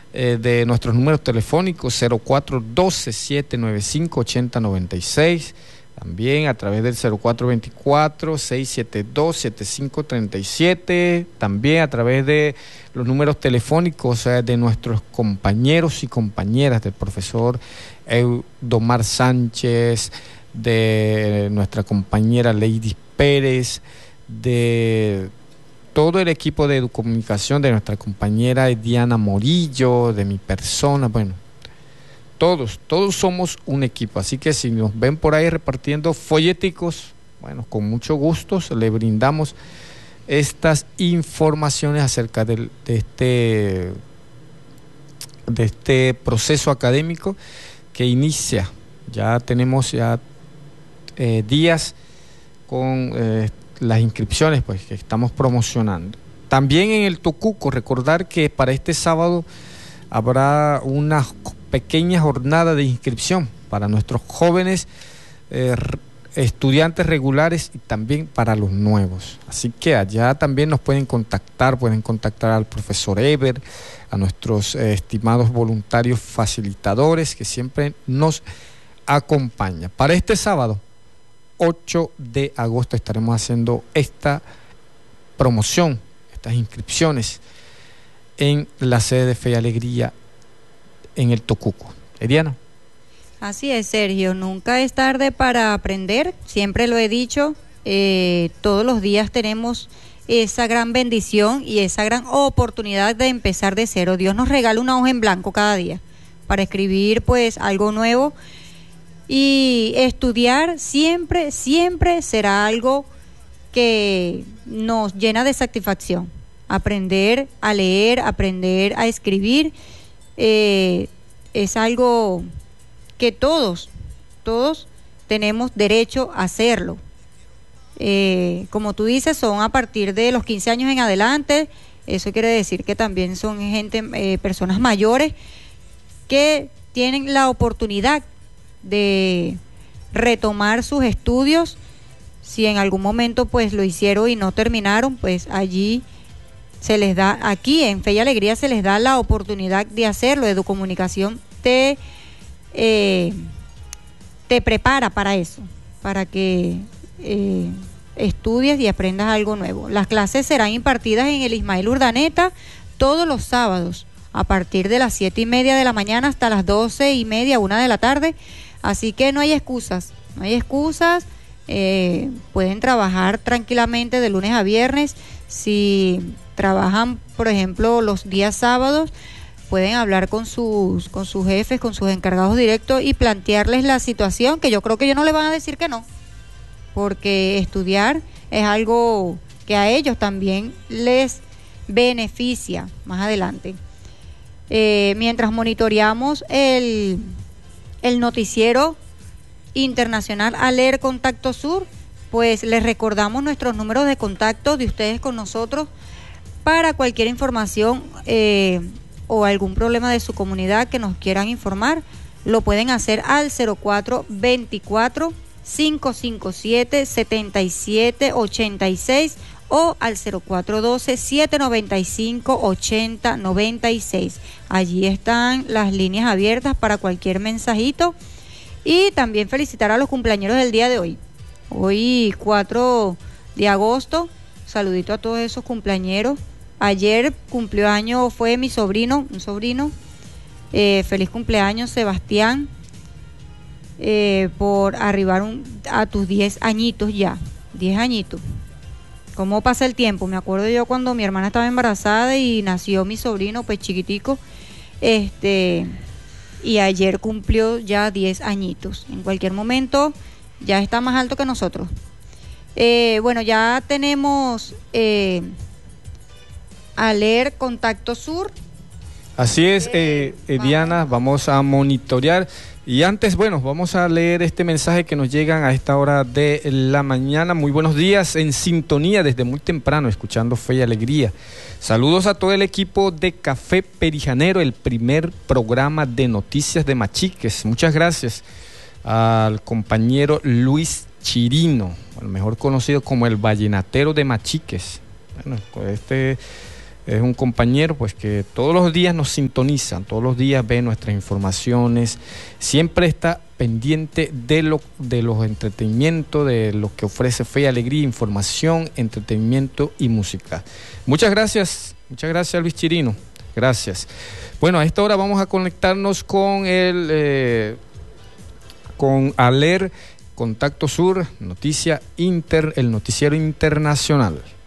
de nuestros números telefónicos 0412-795-8096, también a través del 0424-672-7537, también a través de los números telefónicos de nuestros compañeros y compañeras, del profesor Eudomar Sánchez, de nuestra compañera Lady Pérez, de todo el equipo de comunicación, de nuestra compañera Diana Morillo, de mi persona, bueno, todos somos un equipo, así que si nos ven por ahí repartiendo folleticos, bueno, con mucho gusto le brindamos estas informaciones acerca de este proceso académico que inicia. Ya tenemos días con las inscripciones pues que estamos promocionando. También en el Tocuco, recordar que para este sábado habrá una pequeña jornada de inscripción para nuestros jóvenes estudiantes regulares y también para los nuevos. Así que allá también nos pueden contactar al profesor Eber, a nuestros estimados voluntarios facilitadores que siempre nos acompañan. Para este sábado 8 de agosto estaremos haciendo esta promoción, estas inscripciones en la sede de Fe y Alegría en el Tocuco. Ediana. Así es, Sergio, nunca es tarde para aprender, siempre lo he dicho, todos los días tenemos esa gran bendición y esa gran oportunidad de empezar de cero. Dios nos regala una hoja en blanco cada día para escribir pues algo nuevo, y estudiar siempre será algo que nos llena de satisfacción. Aprender a leer, aprender a escribir, es algo que todos tenemos derecho a hacerlo. Como tú dices, son a partir de los 15 años en adelante. Eso quiere decir que también son personas mayores que tienen la oportunidad de retomar sus estudios. Si en algún momento pues lo hicieron y no terminaron, pues allí se les da, aquí en Fe y Alegría se les da la oportunidad de hacerlo. Educomunicación te prepara para eso, para que estudies y aprendas algo nuevo. Las clases serán impartidas en el Ismael Urdaneta todos los sábados a partir de las 7:30 de la mañana hasta las 12:30, 1 de la tarde. Así que no hay excusas, pueden trabajar tranquilamente de lunes a viernes. Si trabajan, por ejemplo, los días sábados, pueden hablar con sus jefes, con sus encargados directos y plantearles la situación, que yo creo que ellos no le van a decir que no, porque estudiar es algo que a ellos también les beneficia más adelante. Mientras monitoreamos el noticiero internacional Aler Contacto Sur, pues les recordamos nuestros números de contacto de ustedes con nosotros para cualquier información o algún problema de su comunidad que nos quieran informar. Lo pueden hacer al 0424-557-7786 o al 0412-795-8096. Allí están las líneas abiertas para cualquier mensajito. Y también felicitar a los cumpleañeros del día de hoy. Hoy 4 de agosto, saludito a todos esos cumpleañeros. Ayer cumplió año, fue mi sobrino, un sobrino. Feliz cumpleaños, Sebastián, por arribar a tus 10 añitos ya, 10 añitos. ¿Cómo pasa el tiempo? Me acuerdo yo cuando mi hermana estaba embarazada y nació mi sobrino, pues chiquitico, y ayer cumplió ya 10 añitos. En cualquier momento ya está más alto que nosotros. Bueno, ya tenemos Aler Contacto Sur. Así es, Diana, vamos a monitorear. Y antes, bueno, vamos a leer este mensaje que nos llegan a esta hora de la mañana. Muy buenos días, en sintonía desde muy temprano, escuchando Fe y Alegría. Saludos a todo el equipo de Café Perijanero, el primer programa de noticias de Machiques. Muchas gracias al compañero Luis Chirino, mejor conocido como el vallenatero de Machiques. Bueno, Es un compañero pues que todos los días nos sintoniza, todos los días ve nuestras informaciones, siempre está pendiente de los entretenimientos, de lo que ofrece Fe y Alegría, información, entretenimiento y música. Muchas gracias Luis Chirino, gracias. Bueno, a esta hora vamos a conectarnos con con ALER Contacto Sur, el noticiero internacional.